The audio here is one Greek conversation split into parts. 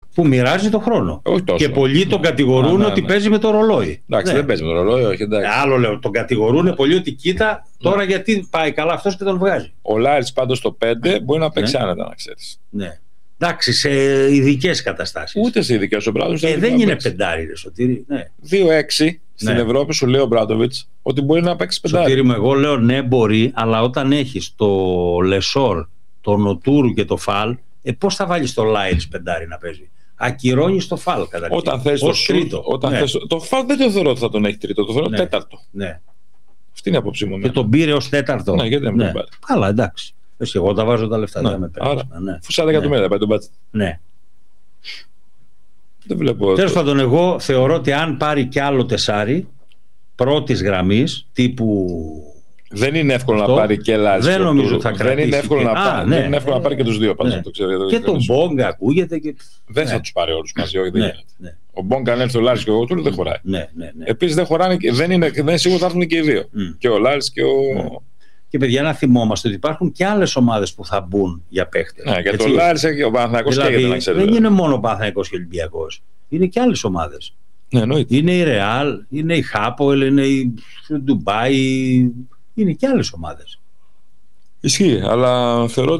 που μοιράζει τον χρόνο. Όχι τόσο. Και πολλοί τον κατηγορούν ότι παίζει με το ρολόι. Εντάξει, δεν παίζει με το ρολόι, όχι. Άλλο λέω, τον κατηγορούν πολλοί ότι κοίτα τώρα γιατί πάει καλά αυτός και τον βγάζει. Ο Λάριτς πάντως στο 5 μπορεί να παίξει άνετα, να ξέρεις. Ναι. Εντάξει, σε ειδικές καταστάσεις. Ούτε σε ειδικές. Ο Μπράντοβιτς δεν είναι πεντάρι, ρε Σωτήρη. Ναι. 2-6 στην Ευρώπη, σου λέει ο Μπράντοβιτς ότι μπορεί να παίξει πεντάρι. Σωτήρη μου, εγώ λέω ναι, μπορεί, αλλά όταν έχεις το Λεσόρ, το Νοτούρου και το Φαλ, πώς θα βάλεις το Λάιρς πεντάρι να παίζει? Ακυρώνεις το Φαλ καταρχήν. Όταν θες το τρίτο. Το Φαλ δεν το θεωρώ ότι θα τον έχει τρίτο, το θεωρώ τέταρτο. Ναι. Αυτή είναι η απόψη μου. Και τον πήρε ως τέταρτο. Ναι, γιατί δεν τον πάρει. Καλά, εντάξει. Εσύ, εγώ τα βάζω τα λεφτά. Ναι. Άρα, αφού 40 εκατομμύρια πάει τον μπάτσι. Ναι. Δεν βλέπω. Τέλος πάντων, εγώ θεωρώ ότι αν πάρει κι άλλο τεσάρι πρώτης γραμμής τύπου. Δεν είναι εύκολο να πάρει και Λάριτς. Δεν νομίζω ότι θα κρατήσει. Δεν είναι εύκολο να πάρει. Δεν είναι εύκολο να πάρει και τους δύο. Ναι. Και τον Μπόγκα ακούγεται. Δεν θα τους πάρει όλους μαζί. Ο Μπόγκα, αν έρθει ο Λάριτς και ο Τούρ, δεν χωράει. Επίσης δεν χωράνε, δεν είναι σίγουρο θα έρθουν και οι δύο. Και ο Λάριτς και ο. Και παιδιά, να θυμόμαστε ότι υπάρχουν και άλλες ομάδες που θα μπουν για παίχτες. Ναι, για τον Λάριτς και ο Παναθηναϊκός δηλαδή, να ξέρετε. Δεν είναι μόνο ο Παναθηναϊκός και ο Ολυμπιακός. Είναι και άλλες ομάδες. Ναι, είναι η Ρεάλ, είναι η Χάπολ, είναι η Ντουμπάι. Είναι και άλλες ομάδες. Ισχύει, αλλά θεωρώ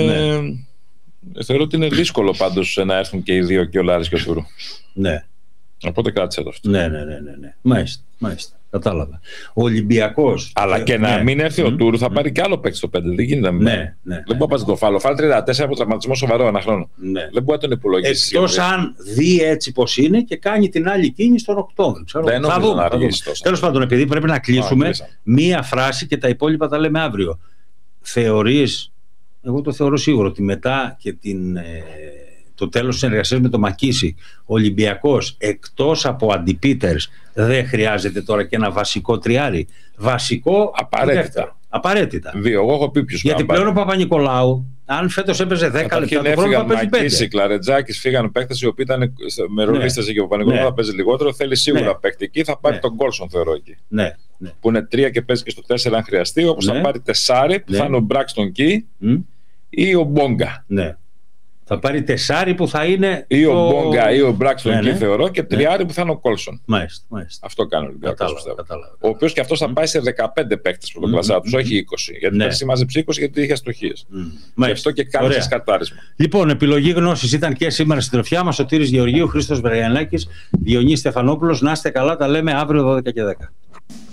ότι είναι δύσκολο πάντως να έρθουν και οι δύο, και ο Λάριτς και ο Τούρου. Ναι. Οπότε κράτησε το αυτό. Ναι. Μάλιστα. Κατάλαβα. Ο Ολυμπιακός. Αλλά και να μην έρθει ο Τούρου, θα πάρει κι άλλο παίκτη στο 5. Δεν γίνεται. Ναι. Δεν μπορεί να πάρει το Φάλ. Ο Φάλ 34 από τραυματισμό σοβαρό ένα χρόνο. Ναι. Δεν μπορεί να τον υπολογίσει. Εκτός αν δει έτσι πως είναι και κάνει την άλλη κίνηση τον Οκτώβριο. Δεν νομίζω να αργήσει τόσο. Τέλος πάντων, επειδή πρέπει να κλείσουμε, μία φράση και τα υπόλοιπα τα λέμε αύριο. Θεωρείς, εγώ το θεωρώ σίγουρο, ότι μετά και το τέλος της συνεργασίας με το Μακίση, ο Ολυμπιακός εκτός από αντιπίτερς δεν χρειάζεται τώρα και ένα βασικό τριάρι. Βασικό απαραίτητα. Δύο, εγώ έχω πει ποιους. Γιατί πλέον ο Παπα-Νικολάου, αν φέτος έπαιζε 10 λεπτά, το πρώτο θα παίζει 5. Μακίση, Κλαρετζάκης, φύγαν παίκτες οι οποίοι ήταν με ρολίστες και ο Παπα-Νικολάου θα παίζει λιγότερο. Θέλει σίγουρα παίκτη εκεί, θα πάρει τον Γκόλσον, θεωρώ εκεί. Ναι. Που είναι 3 και παίζει και στο 4 αν χρειαστεί, όπως θα πάρει 4 που θα είναι ο Μπράξτον Κι ή ο Μπόγκα. Ναι. Θα πάρει 4 που θα είναι. Ή ο Μπόγκα ή ο Μπράξτον Κι θεωρώ, και 3 που θα είναι ο Κόλσον. Μάλιστα. Αυτό κάνει ο Ολυμπιακός. Ο οποίος και αυτός θα πάει σε 15 παίκτες πρωτοκλασσά τους, όχι 20. Γιατί πέρσι μάζεψε 20 γιατί είχε αστοχίες. Γι' αυτό και κάνει σκατάρισμα. Λοιπόν, επιλογή γνώσης ήταν και σήμερα στην τροφιά μας. Σωτήρης Γεωργίου, Χρήστος Βεργιανάκης, Διονύης Στεφανόπουλος. Να είστε καλά, τα λέμε αύριο 12 και 10.